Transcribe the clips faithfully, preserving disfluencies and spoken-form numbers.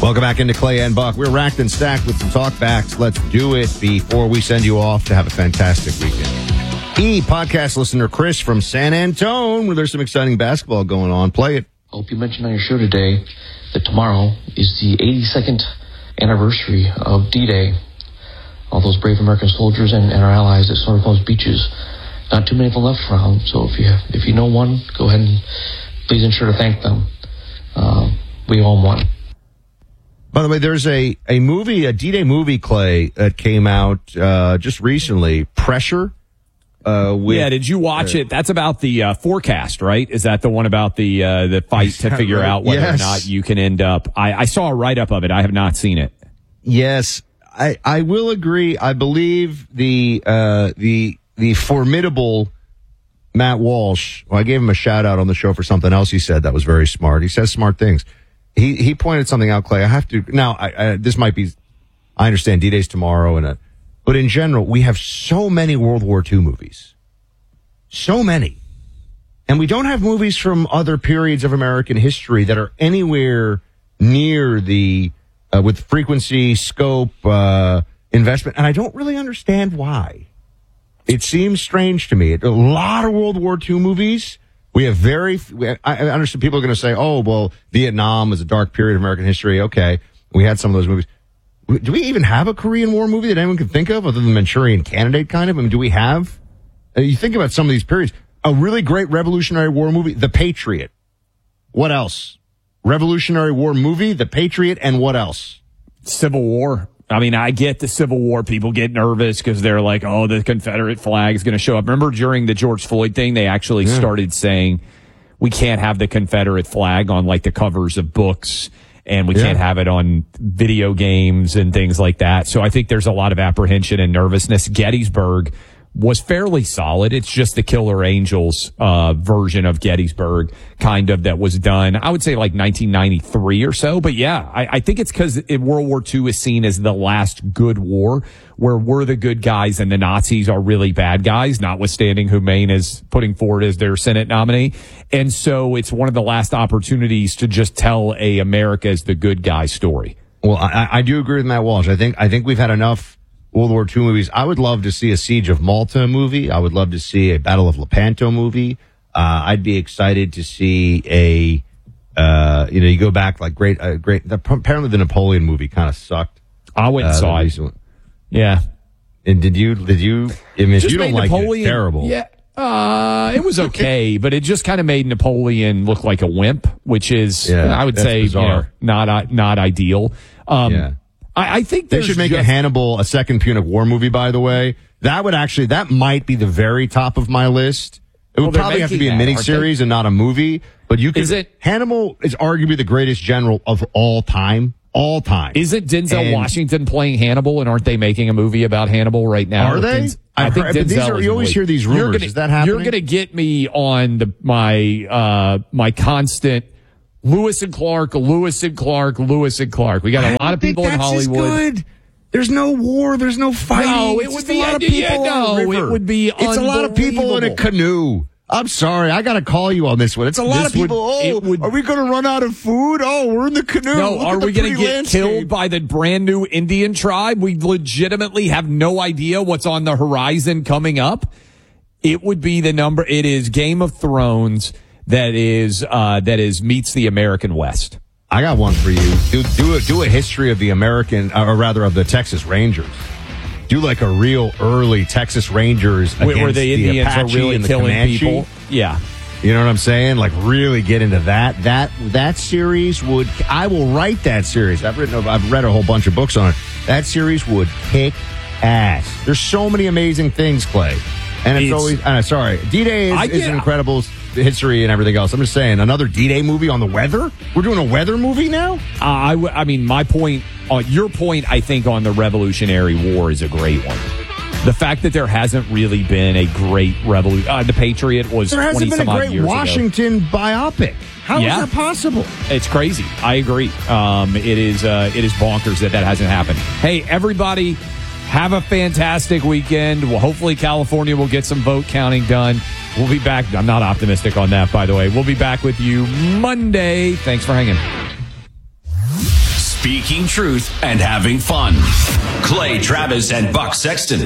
Welcome back into Clay and Buck. We're racked and stacked with some talkbacks. Let's do it before we send you off to have a fantastic weekend. E podcast listener Chris from San Antone, where there's some exciting basketball going on. Play it. I hope you mentioned on your show today that tomorrow is the eighty-second anniversary of D-Day. All those brave American soldiers and, and our allies that stormed those beaches. Not too many of them left around, so if you have, if you know one, go ahead and please ensure to thank them. Uh, we own one. By the way, there's a, a movie, a D-Day movie, Clay, that came out uh, just recently, Pressure. Uh, with, yeah, did you watch uh, it? That's about the uh, forecast, right? Is that the one about the uh, the fight to figure right? out whether yes. or not you can end up? I, I saw a write-up of it. I have not seen it. Yes, I, I will agree. I believe the uh, the the formidable Matt Walsh, well, I gave him a shout-out on the show for something else he said that was very smart. He says smart things. He he pointed something out, Clay. I have to now. I, I, this might be. I understand D-Day's tomorrow, and a, but in general, we have so many World War Two movies, so many, and we don't have movies from other periods of American history that are anywhere near the uh, with frequency, scope, uh, investment, and I don't really understand why. It seems strange to me. A lot of World War Two movies. We have very, I understand people are going to say, oh, well, Vietnam was a dark period of American history. Okay. We had some of those movies. Do we even have a Korean War movie that anyone can think of other than Manchurian Candidate kind of? I mean, do we have, uh, you think about some of these periods, a really great Revolutionary War movie, The Patriot. What else? Revolutionary War movie, The Patriot, and what else? Civil War. I mean, I get the Civil War. People get nervous because they're like, oh, the Confederate flag is going to show up. Remember during the George Floyd thing, they actually yeah. started saying we can't have the Confederate flag on like the covers of books and we yeah. can't have it on video games and things like that. So I think there's a lot of apprehension and nervousness. Gettysburg was fairly solid. It's just the Killer Angels uh version of Gettysburg kind of that was done, I would say like nineteen ninety-three or so. But yeah, I, I think it's because World War Two is seen as the last good war where we're the good guys and the Nazis are really bad guys, notwithstanding who Maine is putting forward as their Senate nominee. And so it's one of the last opportunities to just tell a America as the good guy story. Well, I, I do agree with Matt Walsh. I think I think we've had enough World War Two movies. I would love to see a Siege of Malta movie. I would love to see a Battle of Lepanto movie. Uh, I'd be excited to see a, uh, you know, you go back like great, uh, great. The, apparently the Napoleon movie kind of sucked. I went and uh, saw it. One. Yeah. And did you, did you, I mean, if you don't like Napoleon, it, terrible. Yeah. Uh, it was okay, but it just kind of made Napoleon look like a wimp, which is, yeah, I would say, bizarre. you know, not, not ideal. Um, yeah. I, I think they should make just, a Hannibal, a second Punic War movie, by the way. That would actually, that might be the very top of my list. It would well, probably have to be a miniseries and not a movie, but you could, is it, Hannibal is arguably the greatest general of all time. All time. Isn't Denzel and, Washington playing Hannibal, and aren't they making a movie about Hannibal right now? Are they? Denz, I think heard, these are, you always hear these rumors. Gonna, is that happening? You're going to get me on the, my uh, my constant Lewis and Clark, Lewis and Clark, Lewis and Clark. We got a lot of people in Hollywood. Good. There's no war. There's no fighting. No, it would be a lot of people. Yeah, no, it would be. It's a lot of people in a canoe. I'm sorry, I got to call you on this one. It's a lot this of people. Would, oh, would, are we going to run out of food? Oh, we're in the canoe. No, Look are we going to get landscape. killed by the brand new Indian tribe? We legitimately have no idea what's on the horizon coming up. It would be the number. It is Game of Thrones that is uh, that is meets the American West. I got one for you. Do do a, do a history of the American, or rather of the Texas Rangers. Do like a real early Texas Rangers where, where the, the Indians Apache are really and the killing Comanche. people. Yeah. You know what I'm saying? Like really get into that. That that series would. I will write that series. I've written. I've read a whole bunch of books on it. That series would kick ass. There's so many amazing things, Clay. And it's, it's always. Uh, sorry, D-Day is, is an incredible history and everything else. I'm just saying, another D-Day movie on the weather. We're doing a weather movie now. Uh, I. W- I mean, my point. Uh, your point, I think, on the Revolutionary War is a great one. The fact that there hasn't really been a great revolution. Uh, the Patriot was there hasn't twenty been a great Washington ago. biopic. How yeah. is that possible? It's crazy. I agree. Um, it is. Uh, it is bonkers that that hasn't happened. Hey, everybody, have a fantastic weekend. Well, hopefully California will get some vote counting done. We'll be back. I'm not optimistic on that, by the way. We'll be back with you Monday. Thanks for hanging. speaking truth and having fun. Clay Travis and Buck Sexton.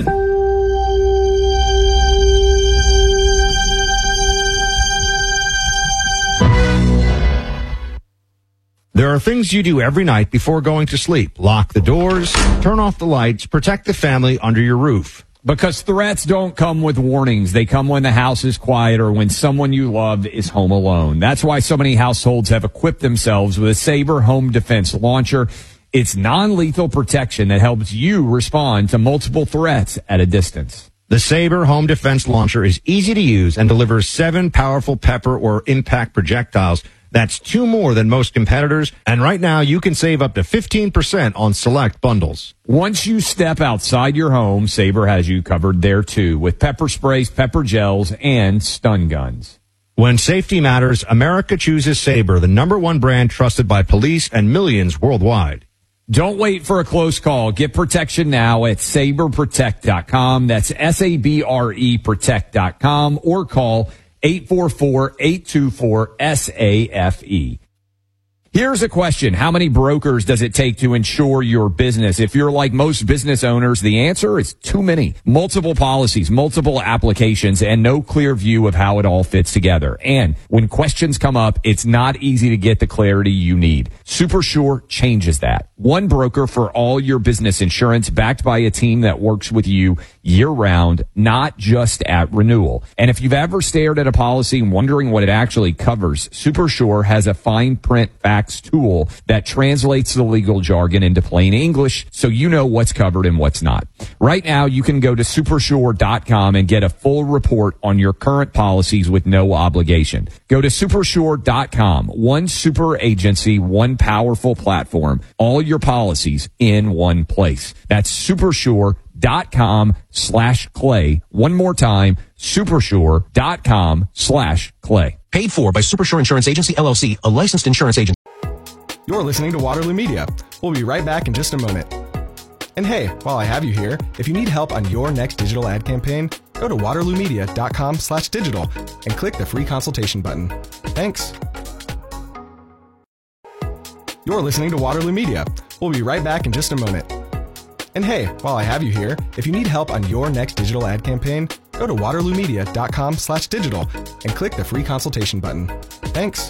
There are things you do every night before going to sleep. Lock the doors, turn off the lights, protect the family under your roof. Because threats don't come with warnings. They come when the house is quiet or when someone you love is home alone. That's why so many households have equipped themselves with a Sabre home defense launcher. It's non-lethal protection that helps you respond to multiple threats at a distance. The Sabre home defense launcher is easy to use and delivers seven powerful pepper or impact projectiles. That's two more than most competitors, and right now you can save up to fifteen percent on select bundles. Once you step outside your home, Sabre has you covered there too, with pepper sprays, pepper gels, and stun guns. When safety matters, America chooses Sabre, the number one brand trusted by police and millions worldwide. Don't wait for a close call. Get protection now at sabre protect dot com. That's S A B R E protect dot com, or call eight four four, eight two four, S A F E. Here's a question. How many brokers does it take to insure your business? If you're like most business owners, the answer is too many. Multiple policies, multiple applications, and no clear view of how it all fits together. And when questions come up, it's not easy to get the clarity you need. SuperSure changes that. One broker for all your business insurance, backed by a team that works with you year-round, not just at renewal. And if you've ever stared at a policy and wondering what it actually covers, SuperSure has a fine print facts tool that translates the legal jargon into plain English so you know what's covered and what's not. Right now, you can go to supersure dot com and get a full report on your current policies with no obligation. Go to supersure dot com. One super agency, one powerful platform, all your policies in one place. That's supersure dot com slash clay. One more time, supersure dot com slash clay. Paid for by Supersure Insurance Agency, L L C, a licensed insurance agent. You're listening to Waterloo Media. We'll be right back in just a moment. And hey, while I have you here, if you need help on your next digital ad campaign, go to waterloo media dot com slash digital and click the free consultation button. Thanks. You're listening to Waterloo Media. We'll be right back in just a moment. And hey, while I have you here, if you need help on your next digital ad campaign, go to waterloo media dot com slash digital and click the free consultation button. Thanks.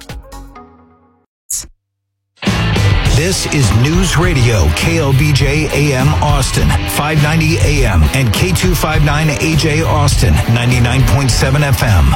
This is News Radio, K L B J A M Austin, five ninety A M, and K two fifty-nine A J Austin, ninety-nine point seven F M.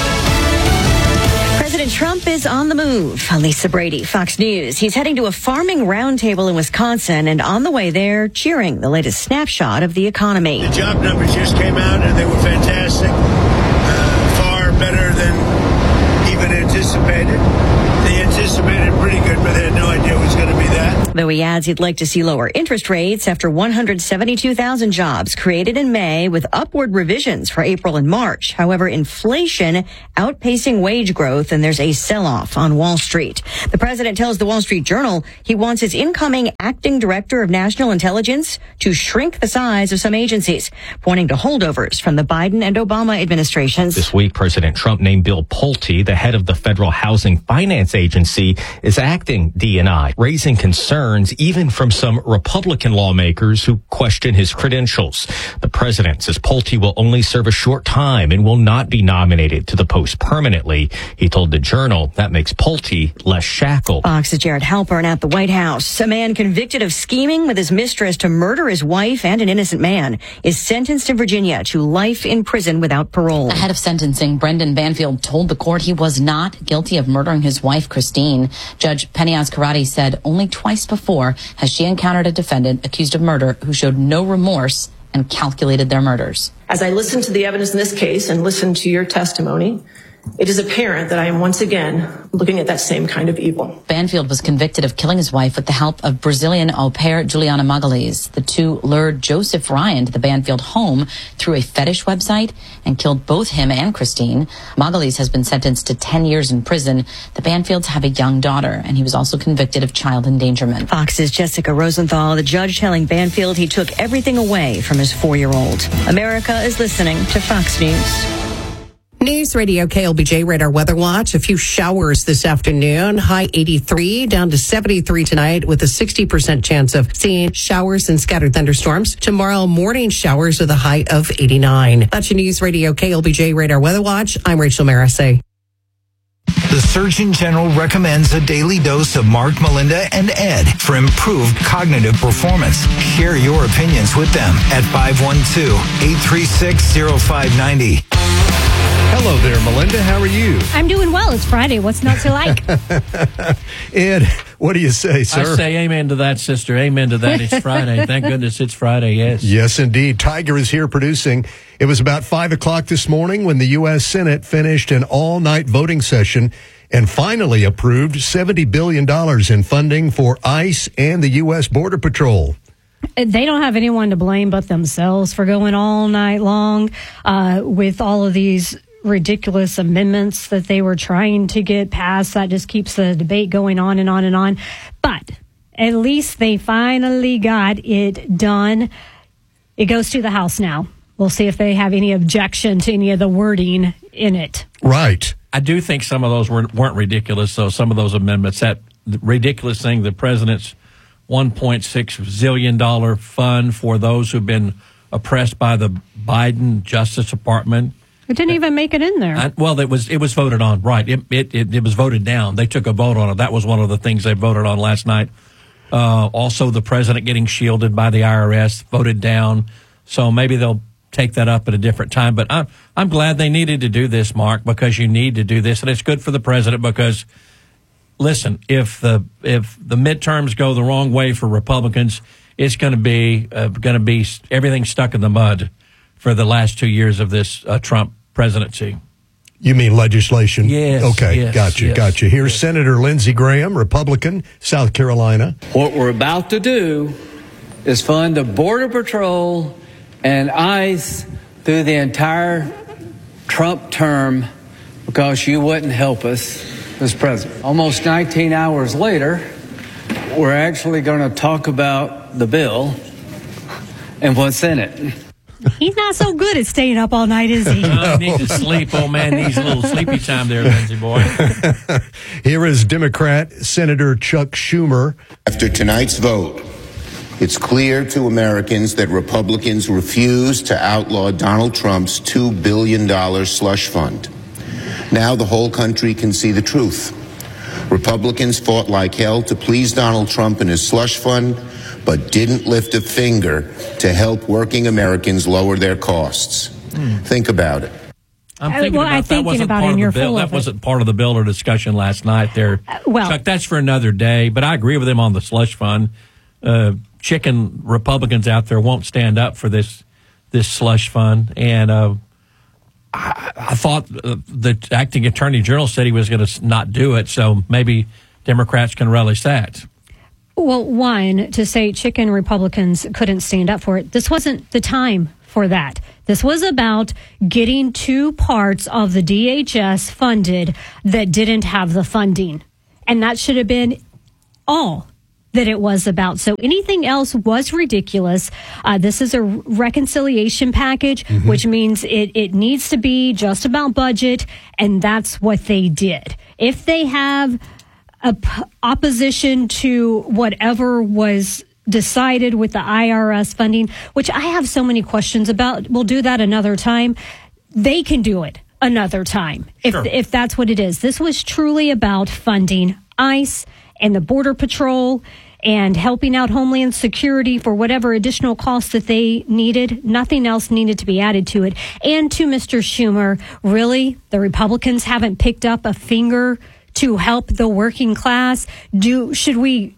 President Trump is on the move. Lisa Brady, Fox News. He's heading to a farming roundtable in Wisconsin, and on the way there, cheering the latest snapshot of the economy. The job numbers just came out, and they were fantastic. Uh, far better than even anticipated. They anticipated pretty good, but they had no idea it was going to be that. Though he adds he'd like to see lower interest rates after one hundred seventy-two thousand jobs created in May with upward revisions for April and March. However, inflation outpacing wage growth, and there's a sell-off on Wall Street. The president tells the Wall Street Journal he wants his incoming acting director of national intelligence to shrink the size of some agencies, pointing to holdovers from the Biden and Obama administrations. This week, President Trump named Bill Pulte, the head of the Federal Housing Finance Agency, as acting D and I, raising concerns even from some Republican lawmakers who question his credentials. The president says Pulte will only serve a short time and will not be nominated to the post permanently. He told the Journal that makes Pulte less shackled. Fox's Jared Halpern at the White House. A man convicted of scheming with his mistress to murder his wife and an innocent man is sentenced in Virginia to life in prison without parole. Ahead of sentencing, Brendan Banfield told the court he was not guilty of murdering his wife, Christine. Judge Penny Karate said only twice before has she encountered a defendant accused of murder who showed no remorse and calculated their murders. As I listen to the evidence in this case and listen to your testimony, it is apparent that I am once again looking at that same kind of evil. Banfield was convicted of killing his wife with the help of Brazilian au pair Juliana Magalhães. The two lured Joseph Ryan to the Banfield home through a fetish website and killed both him and Christine. Magalhães has been sentenced to ten years in prison. The Banfields have a young daughter, and he was also convicted of child endangerment. Fox's Jessica Rosenthal, the judge telling Banfield he took everything away from his four-year-old. America is listening to Fox News. News Radio K L B J Radar Weather Watch. A few showers this afternoon. High eighty-three, down to seventy-three tonight with a sixty percent chance of seeing showers and scattered thunderstorms. Tomorrow morning showers with a high of eighty-nine. That's your News Radio K L B J Radar Weather Watch. I'm Rachel Marisay. The Surgeon General recommends a daily dose of Mark, Melinda, and Ed for improved cognitive performance. Share your opinions with them at five one two, eight three six, zero five nine zero. Hello there, Melinda. How are you? I'm doing well. It's Friday. What's not to like? Ed, what do you say, sir? I say amen to that, sister. Amen to that. It's Friday. Thank goodness it's Friday, yes. Yes, indeed. Tiger is here producing. It was about five o'clock this morning when the U S Senate finished an all-night voting session and finally approved seventy billion dollars in funding for ICE and the U S Border Patrol. They don't have anyone to blame but themselves for going all night long uh, with all of these ridiculous amendments that they were trying to get passed. That just keeps the debate going on and on and on. But at least they finally got it done. It goes to the House now. We'll see if they have any objection to any of the wording in it. Right. I do think some of those were, weren't ridiculous, though, some of those amendments. That ridiculous thing, the president's one point six zillion dollars fund for those who've been oppressed by the Biden Justice Department. It didn't even make it in there. I, well, it was it was voted on, right. It, it it it was voted down. They took a vote on it. That was one of the things they voted on last night. Uh, also, the president getting shielded by the I R S, voted down. So maybe they'll take that up at a different time. But I'm, I'm glad they needed to do this, Mark, because you need to do this. And it's good for the president because, listen, if the if the midterms go the wrong way for Republicans, it's going to be uh, going to be everything stuck in the mud for the last two years of this uh, Trump presidency. You mean legislation? Yes. Okay, yes, gotcha, yes, gotcha. Here's yes. Senator Lindsey Graham, Republican, South Carolina. What we're about to do is fund the Border Patrol and ICE through the entire Trump term because you wouldn't help us as president. Almost nineteen hours later, we're actually going to talk about the bill and what's in it. He's not so good at staying up all night, is he? I need to sleep. Old man needs a little sleepy time there, Lindsey boy. Here is Democrat Senator Chuck Schumer. After tonight's vote, it's clear to Americans that Republicans refuse to outlaw Donald Trump's two billion dollars slush fund. Now the whole country can see the truth. Republicans fought like hell to please Donald Trump and his slush fund, but didn't lift a finger to help working Americans lower their costs. Hmm. Think about it. I'm thinking well, about I'm that thinking wasn't about part it, of and the you're bill. full That of wasn't it. part of the bill or discussion last night. There, uh, well, Chuck, that's for another day. But I agree with him on the slush fund. Uh, chicken Republicans out there won't stand up for this this slush fund, and uh, I, I thought uh, the acting attorney general said he was going to not do it. So maybe Democrats can relish that. Well, one, to say chicken Republicans couldn't stand up for it, this wasn't the time for that. This was about getting two parts of the D H S funded that didn't have the funding. And that should have been all that it was about. So anything else was ridiculous. Uh, this is a reconciliation package, mm-hmm. which means it, it needs to be just about budget, and that's what they did. If they have a p- opposition to whatever was decided with the I R S funding, which I have so many questions about. We'll do that another time. They can do it another time if sure. if that's what it is. This was truly about funding ICE and the Border Patrol and helping out Homeland Security for whatever additional costs that they needed. Nothing else needed to be added to it. And to Mister Schumer, really, the Republicans haven't picked up a finger to help the working class. Do should we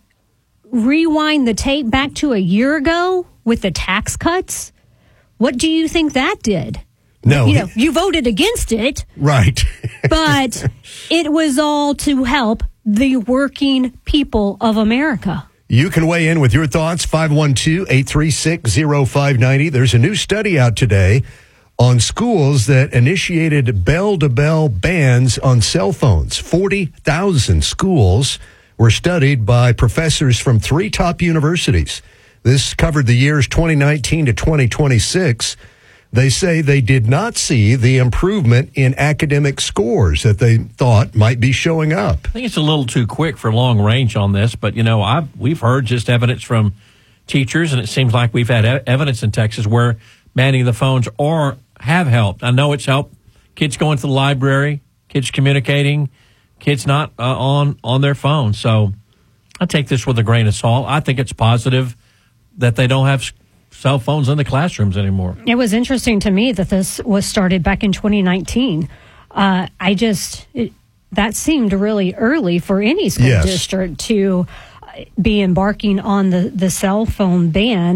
rewind the tape back to a year ago with the tax cuts? What do you think that did? No. You know, you voted against it. Right. But it was all to help the working people of America. You can weigh in with your thoughts, five one two, eight three six, zero five nine zero. There's a new study out today on schools that initiated bell-to-bell bans on cell phones. forty thousand schools were studied by professors from three top universities. This covered the years twenty nineteen to twenty twenty-six. They say they did not see the improvement in academic scores that they thought might be showing up. I think it's a little too quick for long range on this, but, you know, I've, we've heard just evidence from teachers, and it seems like we've had e- evidence in Texas where manning the phones or have helped. I know it's helped kids going to the library, kids communicating, kids not uh, on, on their phone. So I take this with a grain of salt. I think it's positive that they don't have cell phones in the classrooms anymore. It was interesting to me that this was started back in twenty nineteen. Uh, I just, it, that seemed really early for any school Yes. district to be embarking on the, the cell phone ban.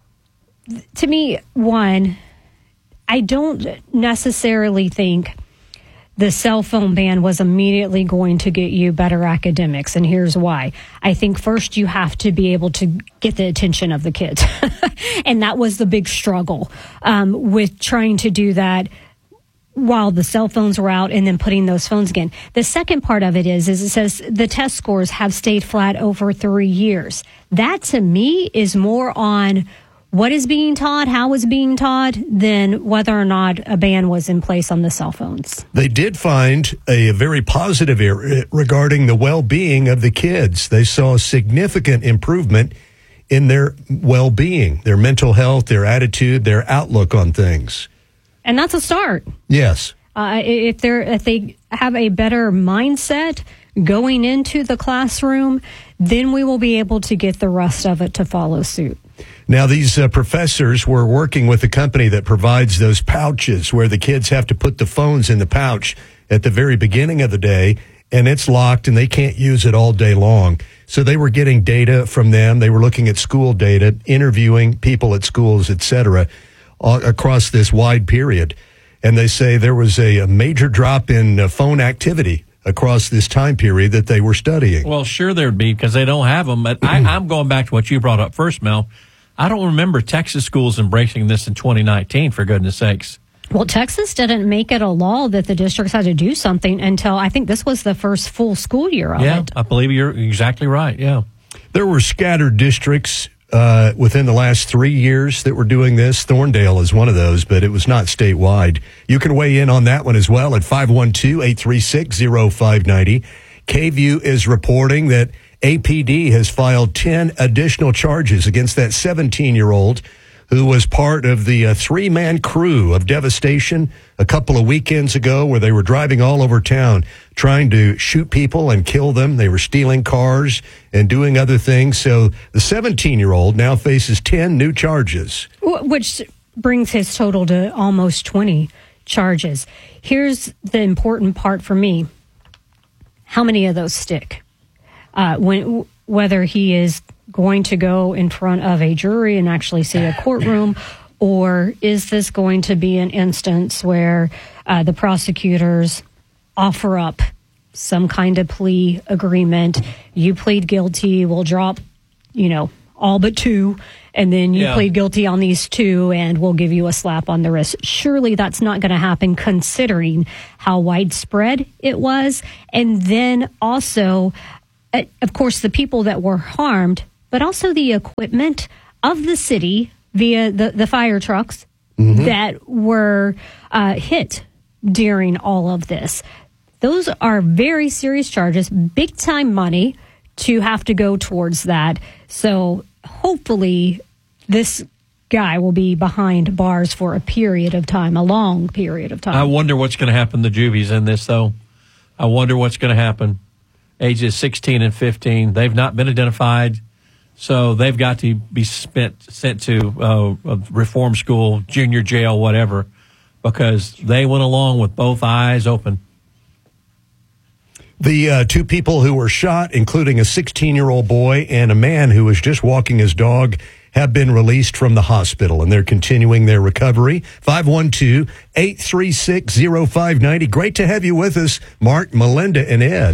To me, one, I don't necessarily think the cell phone ban was immediately going to get you better academics. And here's why. I think first you have to be able to get the attention of the kids. And that was the big struggle um, with trying to do that while the cell phones were out and then putting those phones again. The second part of it is, is it says the test scores have stayed flat over three years. That to me is more on what is being taught, how is being taught, than whether or not a ban was in place on the cell phones. They did find a very positive area regarding the well-being of the kids. They saw a significant improvement in their well-being, their mental health, their attitude, their outlook on things. And that's a start. Yes. Uh, if they're if they have a better mindset going into the classroom, then we will be able to get the rest of it to follow suit. Now, these uh, professors were working with a company that provides those pouches where the kids have to put the phones in the pouch at the very beginning of the day, and it's locked and they can't use it all day long. So they were getting data from them. They were looking at school data, interviewing people at schools, et cetera, uh, across this wide period. And they say there was a, a major drop in uh, phone activity across this time period that they were studying. Well, sure there'd be, because they don't have them. But I, I'm going back to what you brought up first, Mel. I don't remember Texas schools embracing this in twenty nineteen, for goodness sakes. Well, Texas didn't make it a law that the districts had to do something until I think this was the first full school year of yeah, it. I believe you're exactly right, yeah. There were scattered districts uh, within the last three years that were doing this. Thorndale is one of those, but it was not statewide. You can weigh in on that one as well at five one two, eight three six, zero five nine zero. K-View is reporting that A P D has filed ten additional charges against that seventeen-year-old who was part of the uh, three-man crew of devastation a couple of weekends ago where they were driving all over town trying to shoot people and kill them. They were stealing cars and doing other things. So the seventeen-year-old now faces ten new charges. Which brings his total to almost twenty charges. Here's the important part for me. How many of those stick? Uh, when whether he is going to go in front of a jury and actually see a courtroom, or is this going to be an instance where uh, the prosecutors offer up some kind of plea agreement? You plead guilty, we'll drop, you know, all but two, and then you Yeah. plead guilty on these two, and we'll give you a slap on the wrist. Surely that's not going to happen, considering how widespread it was. And then also, uh, of course, the people that were harmed, but also the equipment of the city via the, the fire trucks Mm-hmm. that were uh, hit during all of this. Those are very serious charges, big time money to have to go towards that. So hopefully this guy will be behind bars for a period of time, a long period of time. I wonder what's going to happen to juvies in this, though. I wonder what's going to happen. Ages sixteen and fifteen, they've not been identified, so they've got to be spent, sent to uh, a reform school, junior jail, whatever, because they went along with both eyes open. The uh, two people who were shot, including a sixteen-year-old boy and a man who was just walking his dog, have been released from the hospital, and they're continuing their recovery. five one two, eight three six, zero five nine zero. Great to have you with us, Mark, Melinda, and Ed.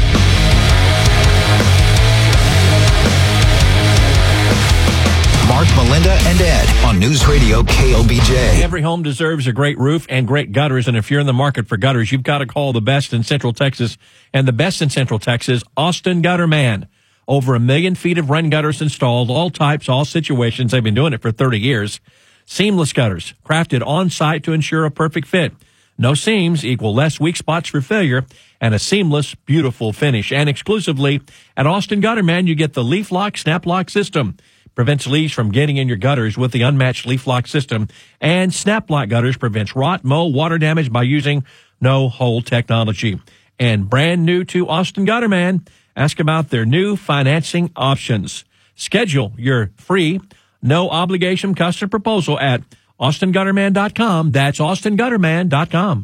Mark, Melinda, and Ed on News Radio K L B J. Every home deserves a great roof and great gutters, and if you're in the market for gutters, you've got to call the best in Central Texas, and the best in Central Texas, Austin Gutter Man. Over a million feet of rain gutters installed, all types, all situations. They've been doing it for thirty years. Seamless gutters, crafted on-site to ensure a perfect fit. No seams equal less weak spots for failure and a seamless, beautiful finish. And exclusively at Austin Gutterman, you get the Leaf Lock Snap Lock system. Prevents leaves from getting in your gutters with the unmatched Leaf Lock system. And Snap Lock Gutters prevents rot, mold, water damage by using no-hole technology. And brand new to Austin Gutterman, ask about their new financing options. Schedule your free, no-obligation custom proposal at austin gutterman dot com. That's austin gutterman dot com.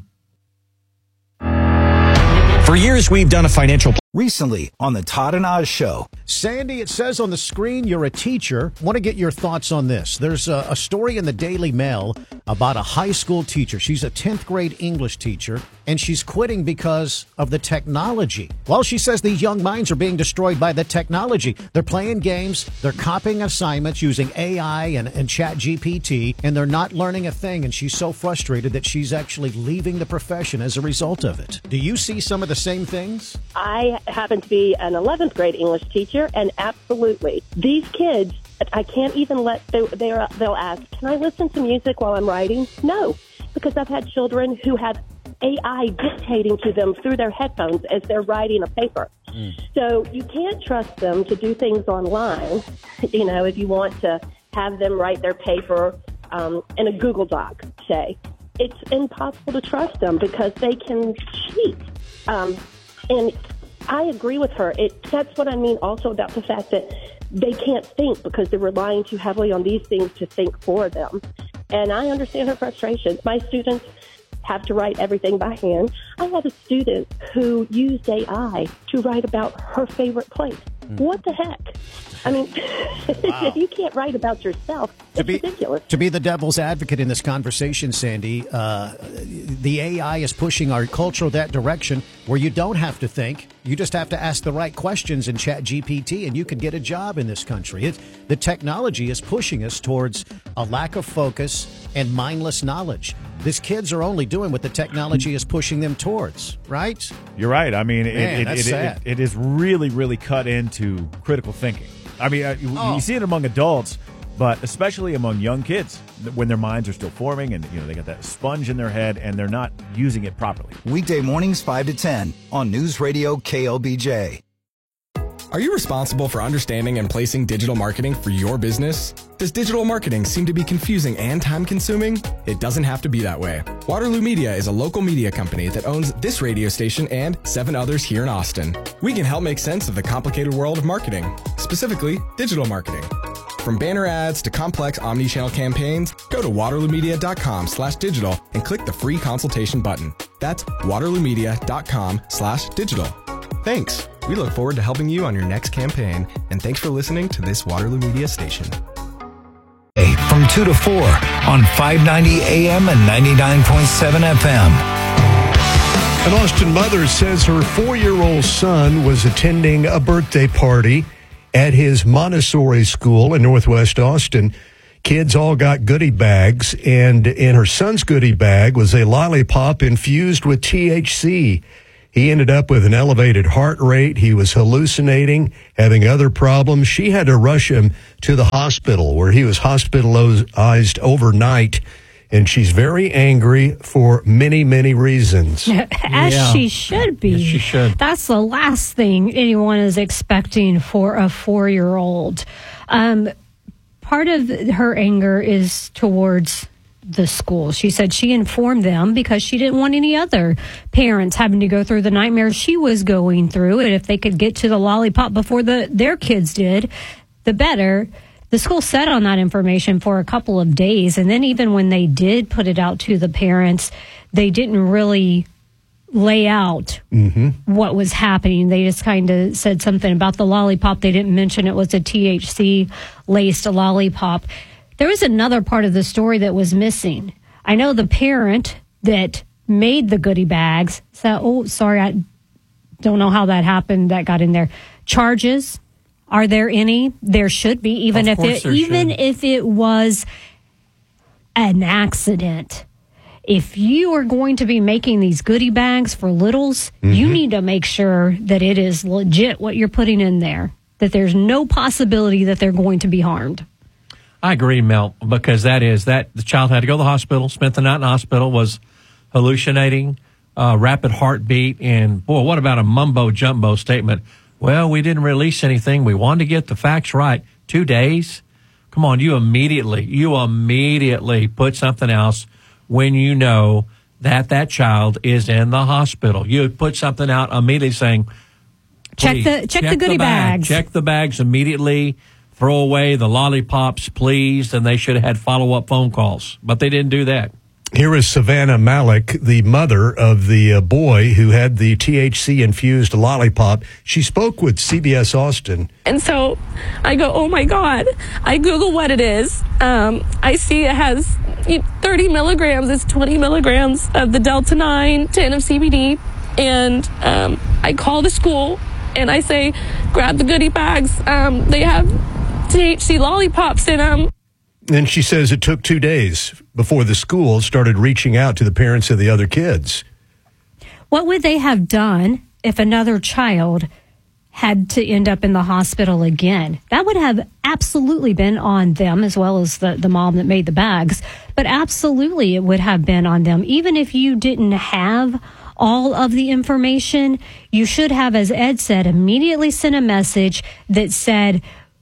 For years, we've done a financial... Recently, on the Todd and Oz Show. Sandy, it says on the screen you're a teacher. Want to get your thoughts on this. There's a, a story in the Daily Mail about a high school teacher. She's a tenth grade English teacher, and she's quitting because of the technology. Well, she says these young minds are being destroyed by the technology. They're playing games, they're copying assignments using A I and, and Chat G P T, and they're not learning a thing, and she's so frustrated that she's actually leaving the profession as a result of it. Do you see some of the same things? I happen to be an eleventh grade English teacher, and absolutely, these kids, I can't even let, they, they're, they'll ask, can I listen to music while I'm writing? No, because I've had children who have A I dictating to them through their headphones as they're writing a paper. Mm. So you can't trust them to do things online, you know, if you want to have them write their paper um, in a Google Doc, say. It's impossible to trust them because they can cheat. Um, and I agree with her. It, that's what I mean also about the fact that they can't think because they're relying too heavily on these things to think for them. And I understand her frustration. My students have to write everything by hand. I have a student who used A I to write about her favorite place. Mm. What the heck? I mean, wow. You can't write about yourself. It's to be, ridiculous. To be the devil's advocate in this conversation, Sandy, uh, the A I is pushing our culture that direction where you don't have to think. You just have to ask the right questions in Chat G P T, and you can get a job in this country. It, the technology is pushing us towards a lack of focus and mindless knowledge. These kids are only doing what the technology is pushing them towards, right? You're right. I mean, it, Man, it, that's it, sad. it, it is really, really cut into critical thinking. I mean, uh, you, Oh. you see it among adults, but especially among young kids when their minds are still forming and, you know, they got that sponge in their head and they're not using it properly. Weekday mornings five to ten on News Radio K L B J. Are you responsible for understanding and placing digital marketing for your business? Does digital marketing seem to be confusing and time-consuming? It doesn't have to be that way. Waterloo Media is a local media company that owns this radio station and seven others here in Austin. We can help make sense of the complicated world of marketing, specifically digital marketing. From banner ads to complex omni-channel campaigns, go to waterloomedia.com slash digital and click the free consultation button. That's waterloomedia.com slash digital. Thanks. We look forward to helping you on your next campaign, and thanks for listening to this Waterloo Media station. From two to four on five ninety A M and ninety-nine point seven F M. An Austin mother says her four-year-old son was attending a birthday party at his Montessori school in Northwest Austin. Kids all got goodie bags, and in her son's goodie bag was a lollipop infused with T H C. He ended up with an elevated heart rate. He was hallucinating, having other problems. She had to rush him to the hospital where he was hospitalized overnight. And she's very angry for many, many reasons. As Yeah. she should be. Yes, she should. That's the last thing anyone is expecting for a four-year-old. Um, part of her anger is towards the school. She said she informed them because she didn't want any other parents having to go through the nightmare she was going through. And if they could get to the lollipop before the their kids did, the better. The school sat on that information for a couple of days. And then even when they did put it out to the parents, they didn't really lay out Mm-hmm. what was happening. They just kind of said something about the lollipop. They didn't mention it was a T H C laced lollipop. There was another part of the story that was missing. I know the parent that made the goodie bags said, oh, sorry, I don't know how that happened. That got in there. Charges, are there any? There should be, even Of if course it there even should. if it was an accident. If you are going to be making these goodie bags for littles, you need to make sure that it is legit what you're putting in there, that there's no possibility that they're going to be harmed. I agree, Mel, because that is that the child had to go to the hospital, spent the night in the hospital, was hallucinating, uh, rapid heartbeat, and boy, what about a mumbo jumbo statement? Well, we didn't release anything. We wanted to get the facts right. Two days? Come on, you immediately, you immediately put something else when you know that that child is in the hospital. You put something out immediately saying, check the check, check the goodie the bag. bags. Check the bags immediately. Throw away the lollipops, please. And they should have had follow-up phone calls. But they didn't do that. Here is Savannah Malik, the mother of the uh, boy who had the T H C-infused lollipop. She spoke with C B S Austin. And so I go, oh, my God. I Google what it is. Um, I see it has thirty milligrams. It's twenty milligrams of the Delta nine, ten of C B D. And um, I call the school, and I say, grab the goodie bags. Um, they have T H C lollipops in them. And she says it took two days before the school started reaching out to the parents of the other kids. What would they have done if another child had to end up in the hospital again? That would have absolutely been on them, as well as the, the mom that made the bags. But absolutely it would have been on them. Even if you didn't have all of the information, you should have, as Ed said, immediately sent a message that said,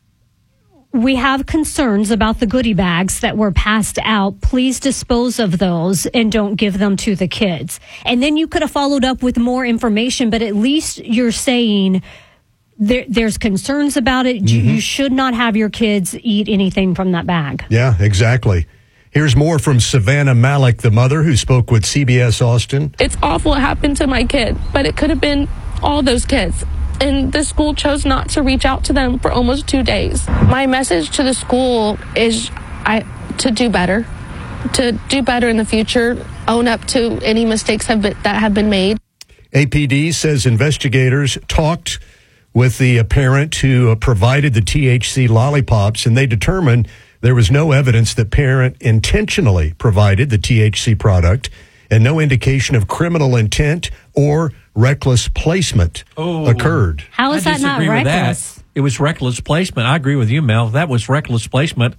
we have concerns about the goodie bags that were passed out. Please dispose of those and don't give them to the kids. And then you could have followed up with more information, but at least you're saying there, there's concerns about it. Mm-hmm. You should not have your kids eat anything from that bag. Yeah, exactly. Here's more from Savannah Malik, the mother who spoke with C B S Austin. It's awful what happened to my kid, but it could have been all those kids. And the school chose not to reach out to them for almost two days. My message to the school is I, to do better, to do better in the future, own up to any mistakes have been, that have been made. A P D says investigators talked with the parent who provided the T H C lollipops, and they determined there was no evidence that parent intentionally provided the T H C product and no indication of criminal intent or reckless placement oh, occurred. How is I that not disagree with reckless? That. It was reckless placement. I agree with you, Mel. That was reckless placement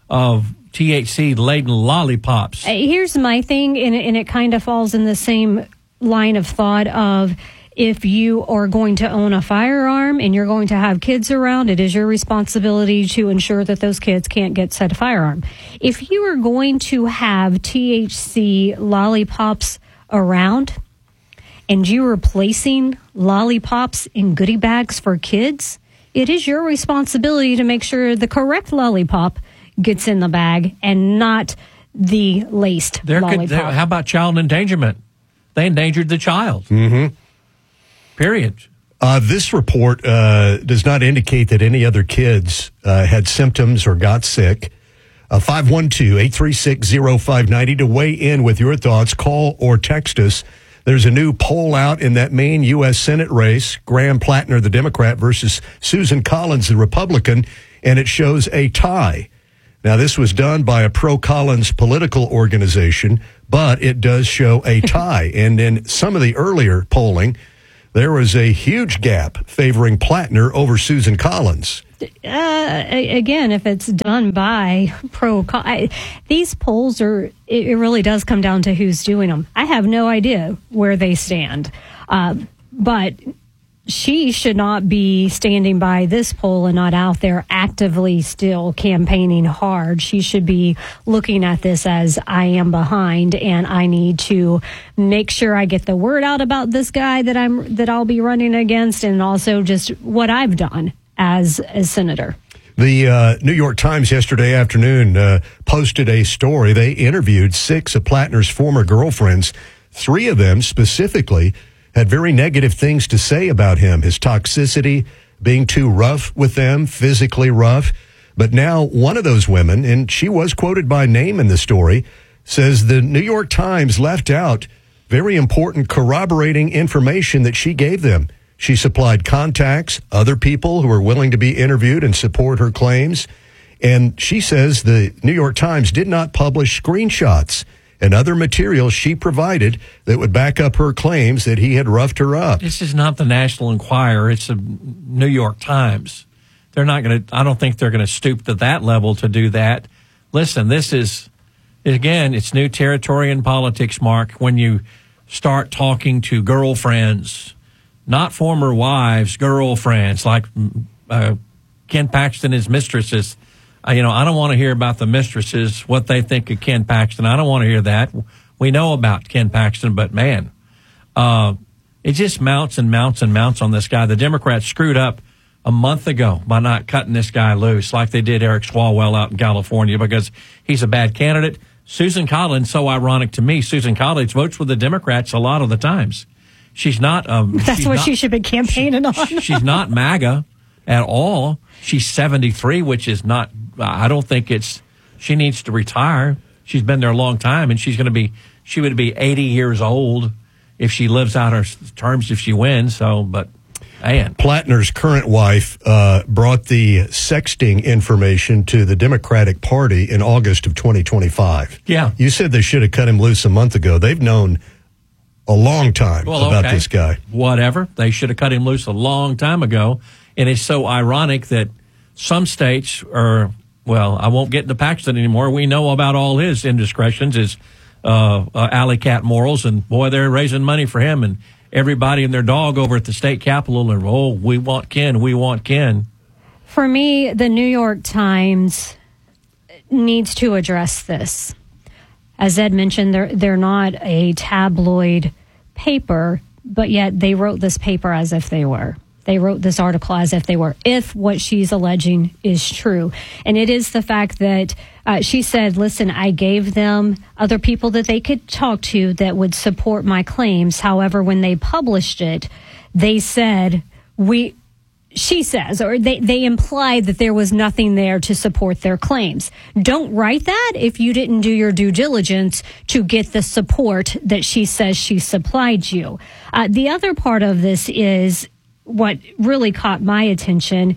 of T H C-laden lollipops. Uh, Here's my thing, and it, and it kind of falls in the same line of thought of if you are going to own a firearm and you're going to have kids around, it is your responsibility to ensure that those kids can't get said firearm. If you are going to have T H C lollipops around and you are placing lollipops in goodie bags for kids, it is your responsibility to make sure the correct lollipop gets in the bag and not the laced There lollipop. could, there, how about child endangerment? They endangered the child. Mm-hmm. Period. Uh, this report uh, does not indicate that any other kids uh, had symptoms or got sick. Uh, five one two, eight three six, zero five nine zero to weigh in with your thoughts. Call or text us. There's a new poll out in that Maine U S Senate race, Graham Plattner, the Democrat, versus Susan Collins, the Republican, and it shows a tie. Now, this was done by a pro-Collins political organization, but it does show a tie. And in some of the earlier polling, there was a huge gap favoring Plattner over Susan Collins. Uh, again, if it's done by pro, I, these polls are, it, it really does come down to who's doing them. I have no idea where they stand. Uh, but she should not be standing by this poll and not out there actively still campaigning hard. She should be looking at this as I am behind and I need to make sure I get the word out about this guy that I'm, that I'll be running against, and also just what I've done as a senator. The uh, New York Times yesterday afternoon uh, posted a story. They interviewed six of Plattner's former girlfriends. Three of them specifically had very negative things to say about him, his toxicity, being too rough with them, physically rough. But now one of those women, and she was quoted by name in the story, says the New York Times left out very important corroborating information that she gave them. She supplied contacts, other people who were willing to be interviewed and support her claims. And she says the New York Times did not publish screenshots and other materials she provided that would back up her claims that he had roughed her up. This is not the National Enquirer. It's the New York Times. They're not going to, I don't think they're going to stoop to that level to do that. Listen, this is, again, it's new territory in politics, Mark, when you start talking to girlfriends, not former wives, girlfriends, like uh, Ken Paxton, his mistresses. Uh, you know, I don't want to hear about the mistresses, what they think of Ken Paxton. I don't want to hear that. We know about Ken Paxton, but man, uh, it just mounts and mounts and mounts on this guy. The Democrats screwed up a month ago by not cutting this guy loose like they did Eric Swalwell out in California because he's a bad candidate. Susan Collins, so ironic to me, Susan Collins votes with the Democrats a lot of the times. She's not. Um, That's she's what not, she should be campaigning on. She's not MAGA at all. She's seventy-three, which is not, I don't think it's, she needs to retire. She's been there a long time, and she's going to be, she would be eighty years old if she lives out her terms if she wins. So, but, man. Plattner's current wife uh, brought the sexting information to the Democratic Party in August of twenty twenty-five. Yeah. You said they should have cut him loose a month ago. They've known a long time well, about okay. this guy. Whatever. They should have cut him loose a long time ago. And it's so ironic that some states are, well, I won't get into Paxton anymore. We know about all his indiscretions, his uh, uh, alley cat morals, and boy, they're raising money for him. And everybody and their dog over at the state capitol are, oh, we want Ken, we want Ken. For me, the New York Times needs to address this. As Ed mentioned, they're, they're not a tabloid paper, but yet they wrote this paper as if they were. They wrote this article as if they were, if what she's alleging is true. And it is the fact that uh, she said, listen, I gave them other people that they could talk to that would support my claims. However, when they published it, they said, we, she says, or they, they implied that there was nothing there to support their claims. Don't write that if you didn't do your due diligence to get the support that she says she supplied you. Uh, the other part of this is, what really caught my attention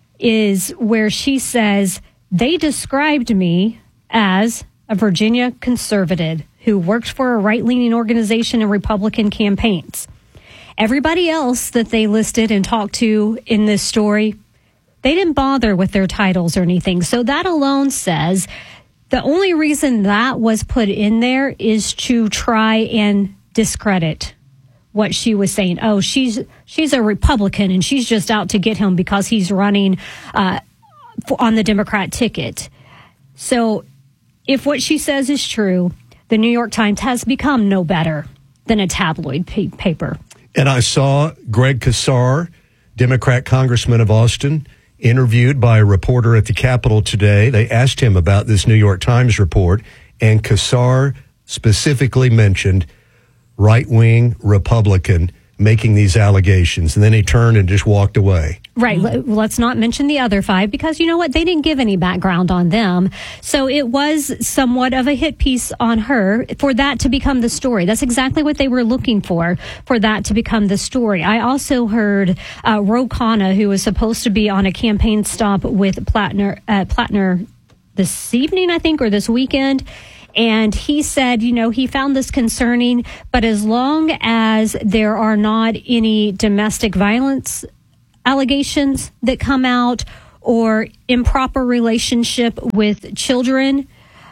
is where she says, they described me as a Virginia conservative who worked for a right-leaning organization in Republican campaigns. Everybody else that they listed and talked to in this story, they didn't bother with their titles or anything. So that alone says the only reason that was put in there is to try and discredit what she was saying. Oh, she's she's a Republican and she's just out to get him because he's running uh, for, on the Democrat ticket. So if what she says is true, the New York Times has become no better than a tabloid p- paper. And I saw Greg Casar, Democrat congressman of Austin, interviewed by a reporter at the Capitol today. They asked him about this New York Times report, and Casar specifically mentioned right-wing Republican making these allegations. And then he turned and just walked away. Right. Let's not mention the other five because you know what? They didn't give any background on them. So it was somewhat of a hit piece on her for that to become the story. That's exactly what they were looking for, for that to become the story. I also heard uh, Ro Khanna, who was supposed to be on a campaign stop with Plattner, uh, Plattner this evening, I think, or this weekend. And he said, you know, he found this concerning, but as long as there are not any domestic violence allegations that come out or improper relationship with children,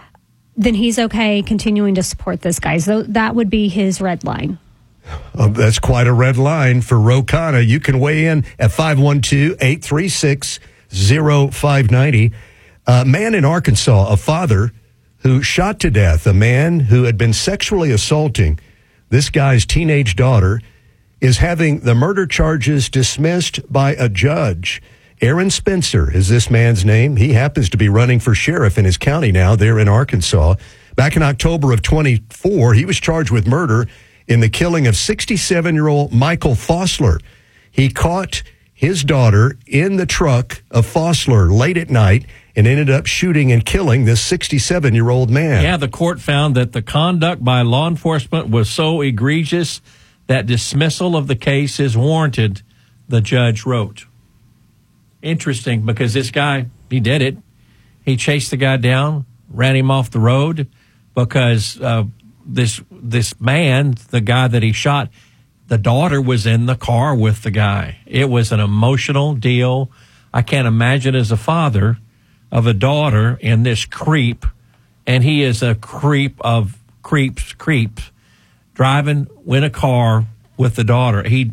then he's okay continuing to support this guy. So that would be his red line. Oh, that's quite a red line for Ro Khanna. You can weigh in at five one two, eight three six, zero five nine zero. A man in Arkansas, a father who shot to death a man who had been sexually assaulting this guy's teenage daughter, is having the murder charges dismissed by a judge. Aaron Spencer is this man's name. He happens to be running for sheriff in his county now there in Arkansas. Back in October of twenty-four, he was charged with murder in the killing of sixty-seven-year-old Michael Fossler. He caught his daughter in the truck of Fossler late at night and ended up shooting and killing this sixty-seven-year-old man. Yeah, the court found that the conduct by law enforcement was so egregious that dismissal of the case is warranted, the judge wrote. Interesting, because this guy, he did it. He chased the guy down, ran him off the road, because uh, this this man, the guy that he shot, the daughter was in the car with the guy. It was an emotional deal. I can't imagine as a father of a daughter and this creep, and he is a creep of creeps, creeps, driving in a car with the daughter. He,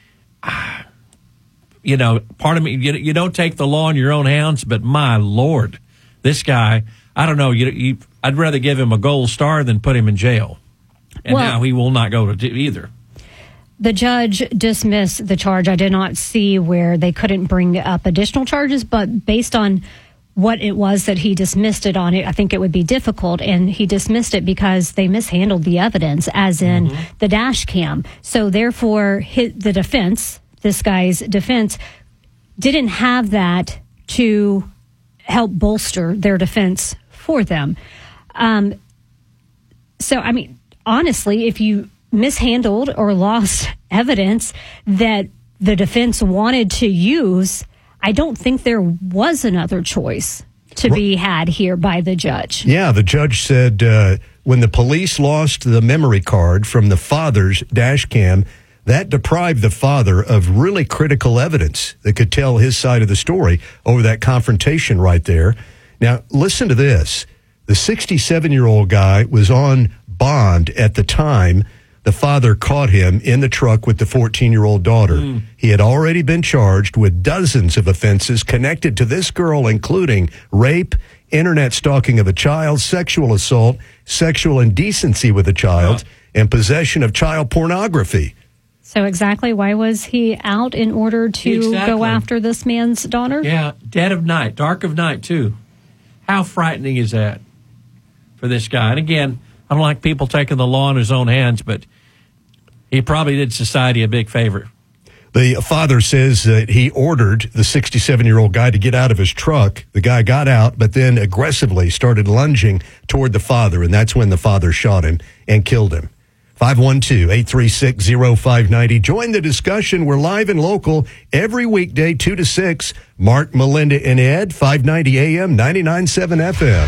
you know, part of me, you, you don't take the law in your own hands, but my Lord, this guy, I don't know, you, you, I'd rather give him a gold star than put him in jail. And Well- now he will not go to either. The judge dismissed the charge. I did not see where they couldn't bring up additional charges, but based on what it was that he dismissed it on, it, I think it would be difficult. And he dismissed it because they mishandled the evidence, as in Mm-hmm. the dash cam. So therefore, hit the defense, this guy's defense, didn't have that to help bolster their defense for them. Um, so, I mean, honestly, if you mishandled or lost evidence that the defense wanted to use, I don't think there was another choice to be had here by the judge. Yeah, the judge said uh, when the police lost the memory card from the father's dash cam, that deprived the father of really critical evidence that could tell his side of the story over that confrontation right there. Now, listen to this. The sixty-seven-year-old guy was on bond at the time the father caught him in the truck with the fourteen-year-old daughter. Mm. He had already been charged with dozens of offenses connected to this girl, including rape, internet stalking of a child, sexual assault, sexual indecency with a child, oh. and possession of child pornography. So exactly why was he out in order to Exactly. go after this man's daughter? Yeah, dead of night, dark of night, too. How frightening is that for this guy? And again, I don't like people taking the law in his own hands, but he probably did society a big favor. The father says that he ordered the sixty-seven-year-old guy to get out of his truck. The guy got out, but then aggressively started lunging toward the father, and that's when the father shot him and killed him. five one two, eight three six, zero five nine zero. Join the discussion. We're live and local every weekday, two to six. Mark, Melinda, and Ed, five ninety A M, ninety-nine point seven F M.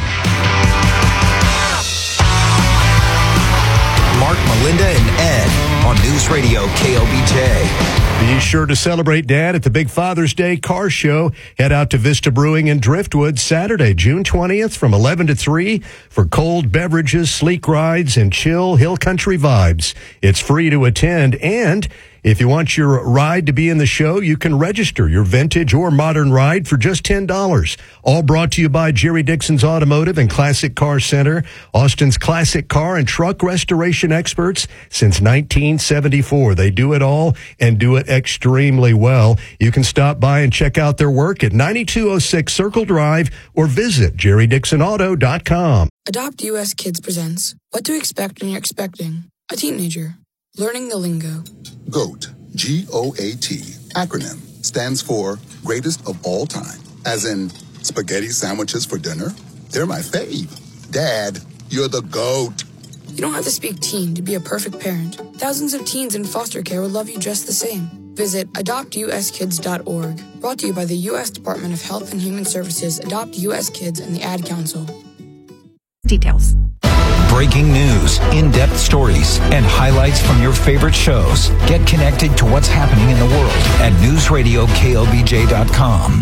Mark, Melinda, and Ed on News Radio K L B J. Be sure to celebrate Dad at the Big Father's Day Car Show. Head out to Vista Brewing in Driftwood Saturday, June twentieth from eleven to three for cold beverages, sleek rides, and chill hill country vibes. It's free to attend, and if you want your ride to be in the show, you can register your vintage or modern ride for just ten dollars. All brought to you by Jerry Dixon's Automotive and Classic Car Center, Austin's classic car and truck restoration experts since nineteen seventy-four. They do it all and do it extremely well. You can stop by and check out their work at ninety-two oh six Circle Drive or visit jerry dixon auto dot com. Adopt U S Kids presents What to Expect When You're Expecting a Teenager. Learning the lingo. GOAT, G O A T, acronym, stands for Greatest of All Time. As in, spaghetti sandwiches for dinner? They're my fave. Dad, you're the GOAT. You don't have to speak teen to be a perfect parent. Thousands of teens in foster care will love you just the same. Visit adopt u s kids dot org. Brought to you by the U S Department of Health and Human Services, Adopt U S Kids, and the Ad Council. Details. Breaking news, in-depth stories, and highlights from your favorite shows. Get connected to what's happening in the world at news radio K L B J dot com.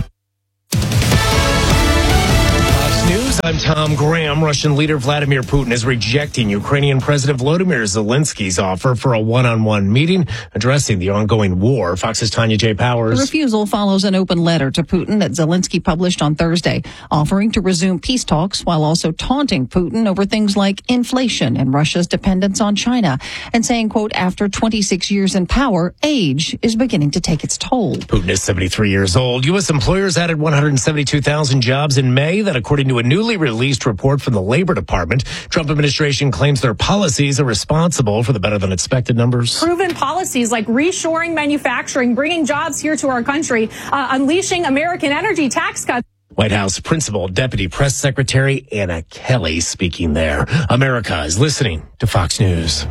News, I'm Tom Graham. Russian leader Vladimir Putin is rejecting Ukrainian President Volodymyr Zelensky's offer for a one-on-one meeting addressing the ongoing war. Fox's Tanya J. Powers. The refusal follows an open letter to Putin that Zelensky published on Thursday, offering to resume peace talks while also taunting Putin over things like inflation and Russia's dependence on China, and saying, quote, after twenty-six years in power, age is beginning to take its toll. Putin is seventy-three years old. U S employers added one hundred seventy-two thousand jobs in May. That, according to a newly released report from the Labor Department. Trump administration claims their policies are responsible for the better-than-expected numbers. Proven policies like reshoring manufacturing, bringing jobs here to our country, uh, unleashing American energy tax cuts. White House Principal Deputy Press Secretary Anna Kelly speaking there. America is listening to Fox News.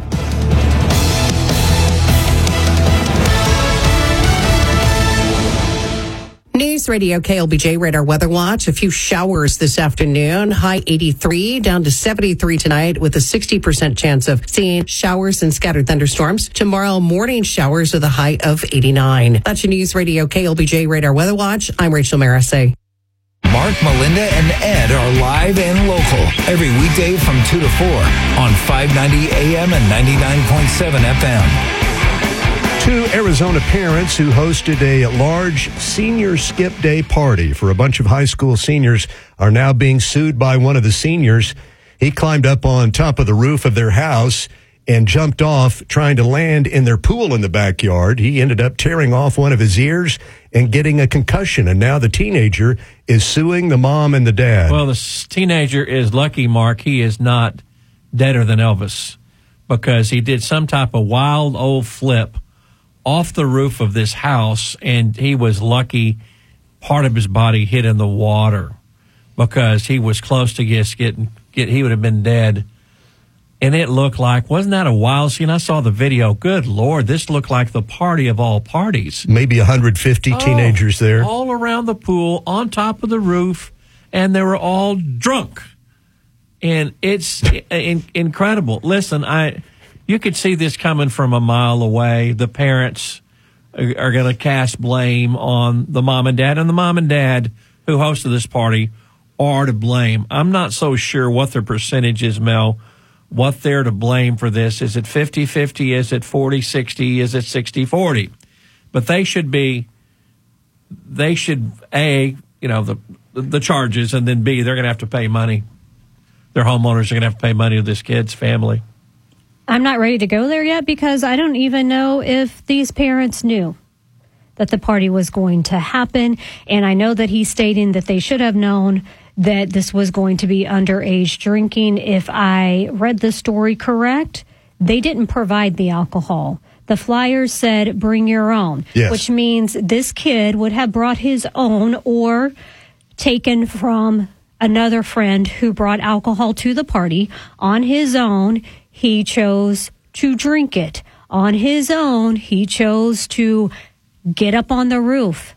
News News Radio K L B J radar weather watch. A few showers this afternoon. High eighty-three down to seventy-three tonight with a sixty percent chance of seeing showers and scattered thunderstorms. Tomorrow morning showers with a high of eighty-nine. That's your News Radio K L B J radar weather watch. I'm Rachel Marisay. Mark, Melinda, and Ed are live and local every weekday from two to four on five ninety A M and ninety-nine point seven F M. Two Arizona parents who hosted a large senior skip day party for a bunch of high school seniors are now being sued by one of the seniors. He climbed up on top of the roof of their house and jumped off trying to land in their pool in the backyard. He ended up tearing off one of his ears and getting a concussion. And now the teenager is suing the mom and the dad. Well, the teenager is lucky, Mark. He is not deader than Elvis because he did some type of wild old flip off the roof of this house, and he was lucky part of his body hit in the water because he was close to get, getting, get, he would have been dead. And it looked like, wasn't that a wild scene? I saw the video. Good Lord, this looked like the party of all parties. Maybe one hundred fifty oh, teenagers there. All around the pool, on top of the roof, and they were all drunk. And it's in, incredible. Listen, I... You could see this coming from a mile away. The parents are, are going to cast blame on the mom and dad, and the mom and dad who hosted this party are to blame. I'm not so sure what their percentage is, Mel, what they're to blame for this. Is it fifty-fifty? Is it forty sixty? Is it sixty forty? But they should be, they should, A, you know, the the charges, and then B, they're going to have to pay money. Their homeowners are going to have to pay money to this kid's family. I'm not ready to go there yet because I don't even know if these parents knew that the party was going to happen. And I know that he's stating that they should have known that this was going to be underage drinking. If I read the story correct, they didn't provide the alcohol. The flyers said, bring your own, yes. Which means this kid would have brought his own or taken from another friend who brought alcohol to the party on his own. He chose to drink it. On his own, he chose to get up on the roof